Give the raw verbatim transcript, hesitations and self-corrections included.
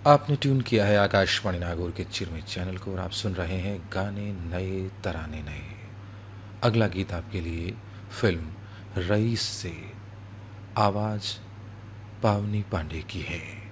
आपने ट्यून किया है आकाशवाणी नागौर के चिरमिट चैनल को और आप सुन रहे हैं गाने नए तराने नए। अगला गीत आपके लिए फिल्म रईस से आवाज पावनी पांडे की है।